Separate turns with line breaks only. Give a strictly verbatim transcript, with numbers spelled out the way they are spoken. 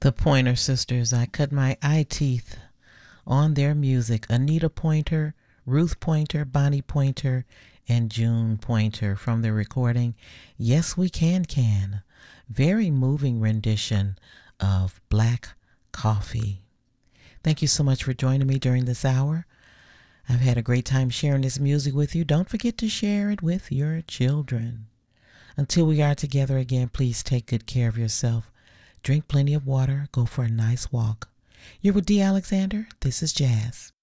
The Pointer Sisters. I cut my eye teeth on their music. Anita Pointer, Ruth Pointer, Bonnie Pointer, and June Pointer from the recording Yes We Can Can. Very moving rendition of Black Coffee. Thank you so much for joining me during this hour. I've had a great time sharing this music with you. Don't forget to share it with your children. Until we are together again, please take good care of yourself. Drink plenty of water. Go for a nice walk. You're with D. Alexander. This is Jazz.